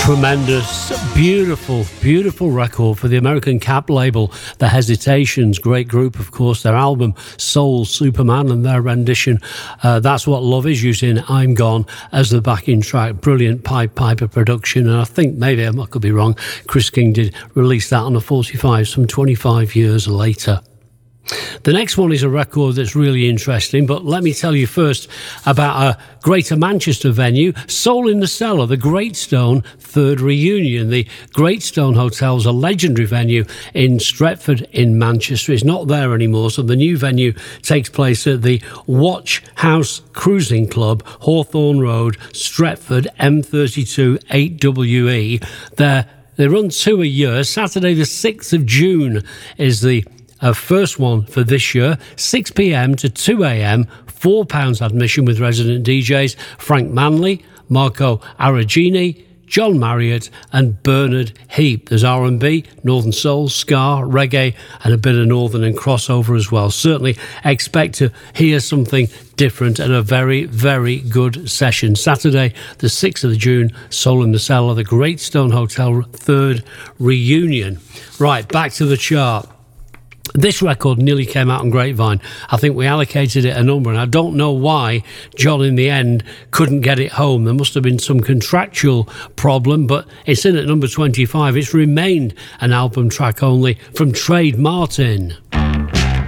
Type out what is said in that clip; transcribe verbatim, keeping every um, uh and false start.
Tremendous, beautiful, beautiful record for the American Cap label, The Hesitations. Great group, of course. Their album Soul Superman and their rendition, uh, That's What Love Is, using I'm Gone as the backing track. Brilliant Pied Piper production, and I think, maybe I could be wrong, Chris King did release that on a forty-five some twenty-five years later. The next one is a record that's really interesting, but let me tell you first about a Greater Manchester venue, Soul in the Cellar, the Great Stone third reunion. The Great Stone Hotel is a legendary venue in Stretford in Manchester. It's not there anymore, so the new venue takes place at the Watch House Cruising Club, Hawthorne Road, Stretford, M thirty-two eight W E. They're, they run two a year. Saturday the sixth of June is the Uh, first one for this year, six p.m. to two a.m, four pounds admission with resident D Js Frank Manley, Marco Aragini, John Marriott and Bernard Heap. There's R and B, Northern Soul, Ska, Reggae and a bit of Northern and crossover as well. Certainly expect to hear something different and a very, very good session. Saturday the sixth of June, Soul in the Cellar, the Great Stone Hotel third reunion. Right, back to the chart. This record nearly came out on Grapevine. I think we allocated it a number, and I don't know why John in the end couldn't get it home. There must have been some contractual problem, but it's in at number twenty-five. It's remained an album track only from Trade Martin.